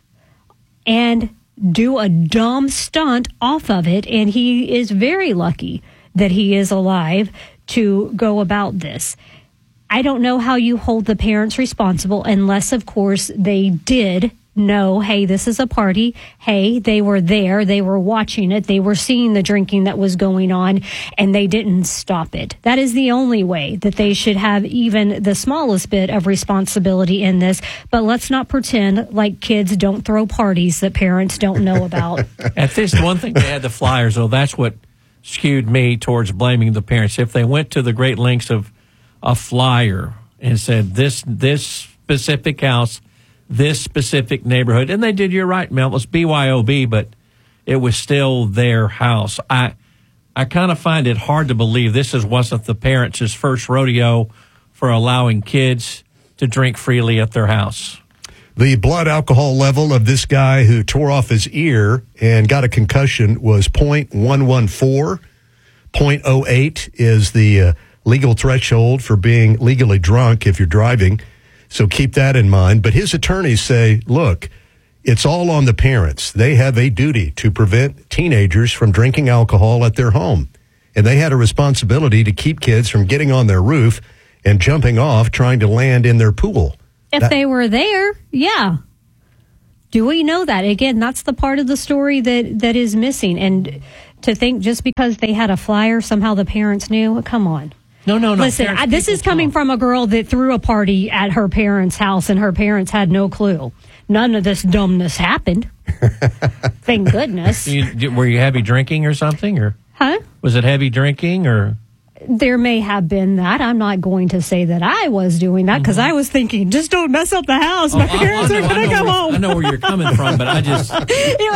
and do a dumb stunt off of it. And he is very lucky that he is alive to go about this. I don't know how you hold the parents responsible unless, of course, they did know, hey, this is a party. Hey, they were there. They were watching it. They were seeing the drinking that was going on, and they didn't stop it. That is the only way that they should have even the smallest bit of responsibility in this. But let's not pretend like kids don't throw parties that parents don't know about. At this one thing, they had the flyers, though. That's what skewed me towards blaming the parents. If they went to the great lengths of a flyer and said, this this specific house, this specific neighborhood, and they did, you're right, Mel, it was B Y O B, but it was still their house. I I kind of find it hard to believe this is, wasn't the parents' first rodeo for allowing kids to drink freely at their house. The blood alcohol level of this guy who tore off his ear and got a concussion was point one one four. point oh eight is the uh, legal threshold for being legally drunk if you're driving. So keep that in mind. But his attorneys say, look, it's all on the parents. They have a duty to prevent teenagers from drinking alcohol at their home. And they had a responsibility to keep kids from getting on their roof and jumping off trying to land in their pool. If that- they were there, yeah. Do we know that? Again, that's the part of the story that, that is missing. And to think just because they had a flyer, somehow the parents knew, come on. No, no, no. Listen, I, this is coming from a girl that threw a party at her parents' house and her parents had no clue. None of this dumbness happened. Thank goodness. You, were you heavy drinking or something? Or Huh? Was it heavy drinking or? There may have been that. I'm not going to say that I was doing that because mm-hmm. I was thinking, just don't mess up the house. My oh, parents I, I know, are going to come where, home. I know where you're coming from, but I just... Listen,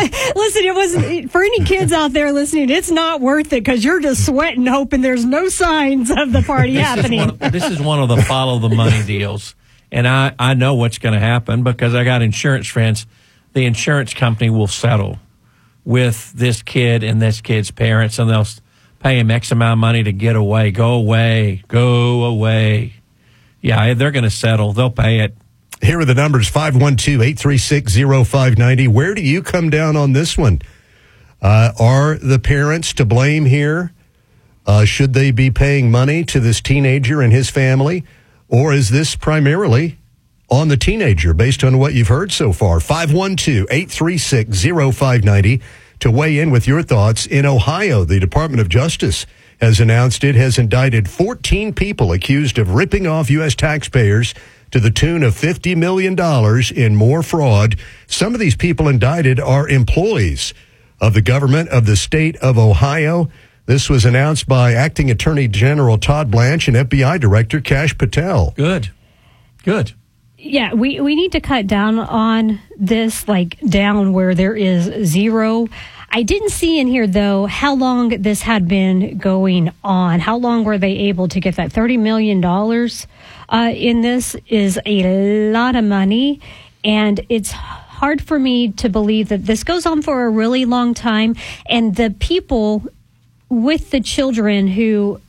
it was for any kids out there listening, it's not worth it because you're just sweating, hoping there's no signs of the party this happening. Is one, this is one of the follow the money deals. And I, I know what's going to happen because I got insurance friends. The insurance company will settle with this kid and this kid's parents, and they'll pay him X amount of money to get away. Go away. Go away. Yeah, they're going to settle. They'll pay it. Here are the numbers, five one two, eight three six, zero five nine zero. Where do you come down on this one? Uh, are the parents to blame here? Uh, should they be paying money to this teenager and his family? Or is this primarily on the teenager based on what you've heard so far? five one two, eight three six, zero five nine zero to weigh in with your thoughts. In Ohio, the Department of Justice has announced it has indicted fourteen people accused of ripping off U S taxpayers to the tune of fifty million dollars in more fraud. Some of these people indicted are employees of the government of the state of Ohio. This was announced by Acting Attorney General Todd Blanche and F B I Director Kash Patel. Good. Good. Yeah, we, we need to cut down on this, like down where there is zero. I didn't see in here, though, how long this had been going on. How long were they able to get that? thirty million dollars uh, in this is a lot of money, and it's hard for me to believe that this goes on for a really long time. And the people with the children who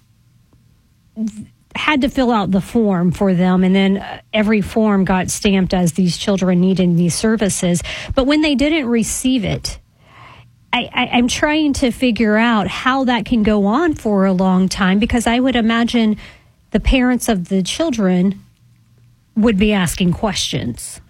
had to fill out the form for them, and then every form got stamped as these children needing these services. But when they didn't receive it, I, I, I'm trying to figure out how that can go on for a long time, because I would imagine the parents of the children would be asking questions.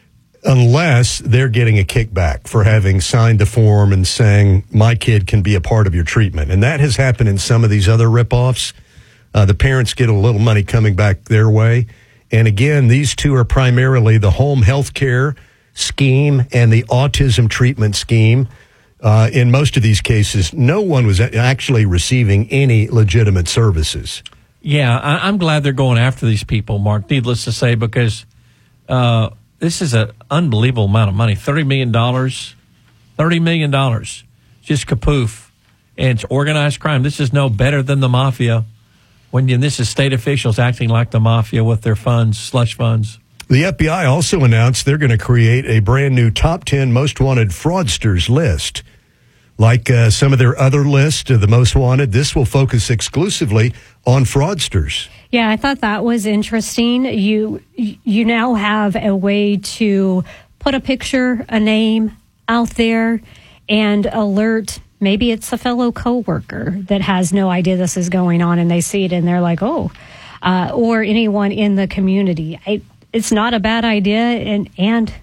Unless they're getting a kickback for having signed the form and saying, my kid can be a part of your treatment. And that has happened in some of these other ripoffs. Uh, the parents get a little money coming back their way. And again, these two are primarily the home health care scheme and the autism treatment scheme. Uh, in most of these cases, no one was actually receiving any legitimate services. Yeah, I, I'm glad they're going after these people, Mark, needless to say, because uh, this is an unbelievable amount of money. thirty million dollars. thirty million dollars. Just kapoof. And it's organized crime. This is no better than the mafia. When you, this is state officials acting like the mafia with their funds, slush funds. The F B I also announced they're going to create a brand new top ten most wanted fraudsters list. Like uh, some of their other lists of the most wanted, this will focus exclusively on fraudsters. Yeah, I thought that was interesting. You you now have a way to put a picture, a name out there, and alert. Maybe it's a fellow coworker that has no idea this is going on, and they see it and they're like, "Oh," uh, or anyone in the community. I, it's not a bad idea, and and.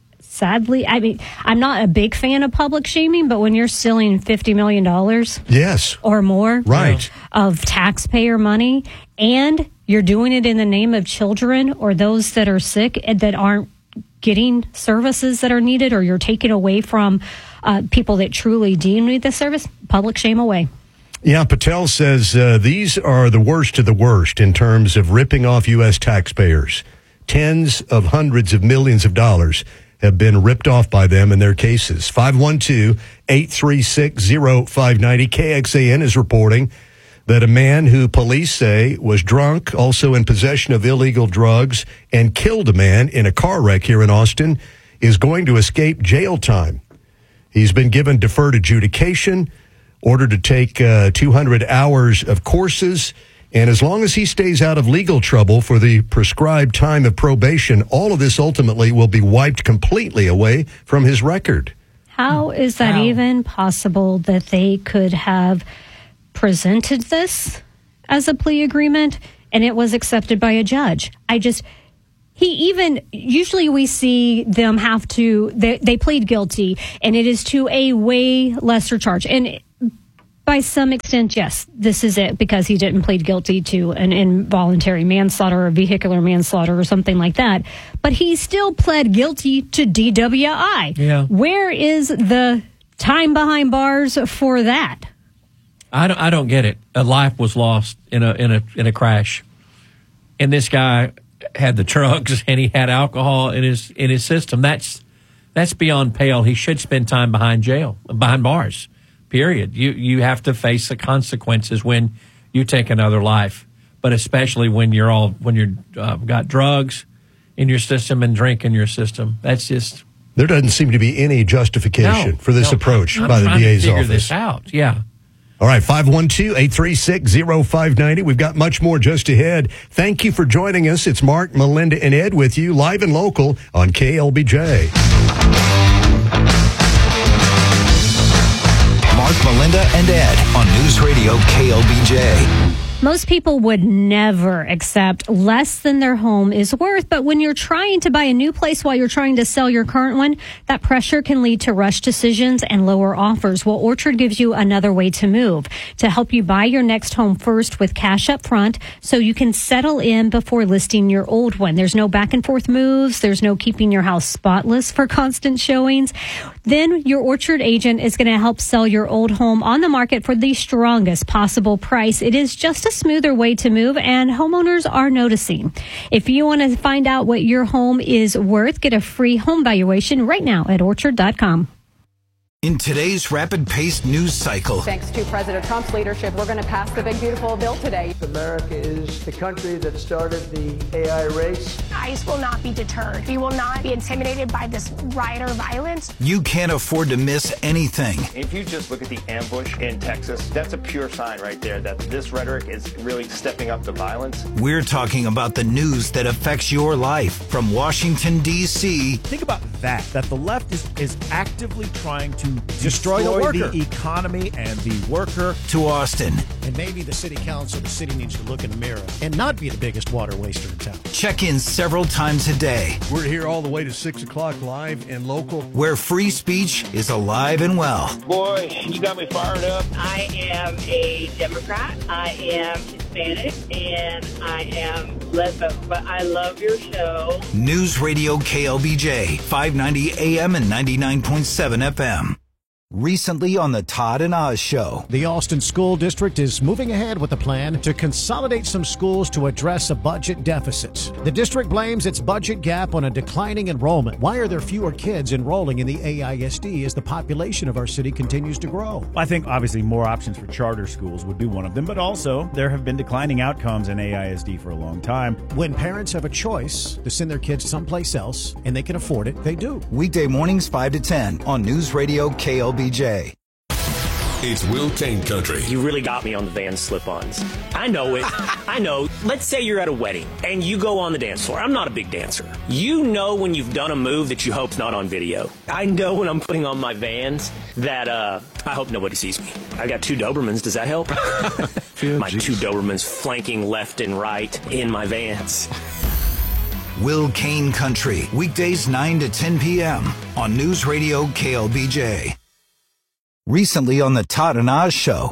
Sadly, I mean, I'm not a big fan of public shaming, but when you're stealing fifty million dollars yes. or more right. of taxpayer money, and you're doing it in the name of children or those that are sick and that aren't getting services that are needed, or you're taking away from uh, people that truly do need the service, public shame away. Yeah, Patel says uh, these are the worst of the worst in terms of ripping off U S taxpayers. Tens of hundreds of millions of dollars have been ripped off by them in their cases. five one two, eight three six, zero five nine zero. K X A N is reporting that a man who police say was drunk, also in possession of illegal drugs, and killed a man in a car wreck here in Austin is going to escape jail time. He's been given deferred adjudication, ordered to take uh, two hundred hours of courses, and as long as he stays out of legal trouble for the prescribed time of probation, all of this ultimately will be wiped completely away from his record. How is that How? even possible that they could have presented this as a plea agreement and it was accepted by a judge? I just, he even, usually we see them have to, they, they plead guilty and it is to a way lesser charge. And by some extent, yes, this is it, because he didn't plead guilty to an involuntary manslaughter or vehicular manslaughter or something like that. But he still pled guilty to D W I. Yeah. Where is the time behind bars for that? I don't, I don't get it. A life was lost in a in a in a crash, and this guy had the drugs and he had alcohol in his in his system. That's that's beyond pale. He should spend time behind jail, behind bars. Period. You you have to face the consequences when you take another life, but especially when you're all when you're uh, got drugs in your system and drink in your system. That's just there doesn't seem to be any justification no, for this no, approach I'm by the trying D A's to figure office. This out, yeah. All right, five one two, eight three six, zero five nine zero. We've got much more just ahead. Thank you for joining us. It's Mark, Melinda, and Ed with you live and local on K L B J. Mark, Melinda, and Ed on News Radio K L B J. Most people would never accept less than their home is worth, but when you're trying to buy a new place while you're trying to sell your current one, that pressure can lead to rush decisions and lower offers. Well, Orchard gives you another way to move, to help you buy your next home first with cash up front so you can settle in before listing your old one. There's no back and forth moves. There's no keeping your house spotless for constant showings. Then your Orchard agent is going to help sell your old home on the market for the strongest possible price. It is just a smoother way to move, and homeowners are noticing. If you want to find out what your home is worth, get a free home valuation right now at orchard dot com. In today's rapid-paced news cycle, Thanks to President Trump's leadership, we're going to pass the big, beautiful bill today. America is the country that started the A I race. ICE will not be deterred. We will not be intimidated by this rioter violence. you can't afford to miss anything. If you just look at the ambush in Texas, that's a pure sign right there that this rhetoric is really stepping up the violence. We're talking about the news that affects your life from Washington, D C Think about that, that the left is, is actively trying to Destroy the worker. the economy and the worker. to Austin. And maybe the city council, the city needs to look in the mirror and not be the biggest water waster in town. Check in several times a day, We're here all the way to six o'clock live and local. where free speech is alive and well. Boy, you got me fired up. I am a Democrat. I am Hispanic, and I am lesbian. But I love your show. News Radio K L B J, five ninety A M and ninety-nine point seven F M. Recently on the Todd and Oz Show. The Austin School District is moving ahead with a plan to consolidate some schools to address a budget deficit. The district blames its budget gap on a declining enrollment. Why are there fewer kids enrolling in the A I S D as the population of our city continues to grow? I think obviously more options for charter schools would be one of them, but also there have been declining outcomes in A I S D for a long time. When parents have a choice to send their kids someplace else and they can afford it, they do. Weekday mornings five to ten on News Radio K L B J. It's Will Kane Country. You really got me on the Vans slip-ons. I know it. I know. Let's say you're at a wedding and you go on the dance floor. I'm not a big dancer. You know when you've done a move that you hope's not on video. I know when I'm putting on my Vans that uh, I hope nobody sees me. I got two Dobermans. Does that help? My two Dobermans flanking left and right in my Vans. Will Kane Country, weekdays nine to ten p.m. on News Radio K L B J. Recently on the Todd and Oz Show.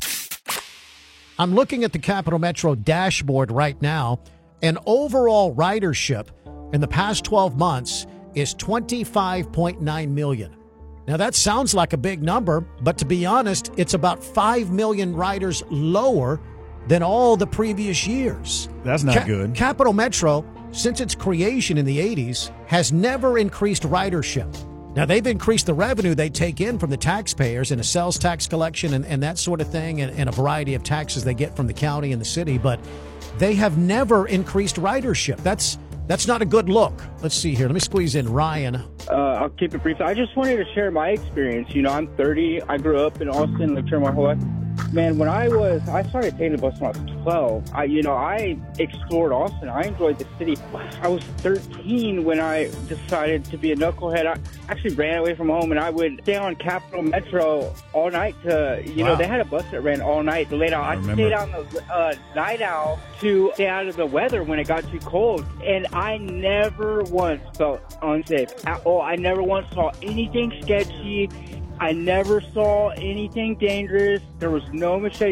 I'm looking at the Capital Metro dashboard right now, and overall ridership in the past twelve months is twenty-five point nine million. Now, that sounds like a big number, but to be honest, it's about five million riders lower than all the previous years. That's not Ca- good. Capital Metro, since its creation in the eighties, has never increased ridership. Now, they've increased the revenue they take in from the taxpayers in a sales tax collection and, and that sort of thing, and, and a variety of taxes they get from the county and the city, but they have never increased ridership. That's that's not a good look. Let's see here. Let me squeeze in Ryan. Uh, I'll keep it brief. I just wanted to share my experience. You know, I'm thirty. I grew up in Austin, lived here my whole life. Man, when I was, I started taking the bus when I was twelve. I, you know, I explored Austin. I enjoyed the city. I was thirteen when I decided to be a knucklehead. I actually ran away from home, and I would stay on Capital Metro all night to, you Wow. know, they had a bus that ran all night to lay down. I I, remember. stayed on the uh, night owl to stay out of the weather when it got too cold. And I never once felt unsafe at all. I never once saw anything sketchy. I never saw anything dangerous. There was no machete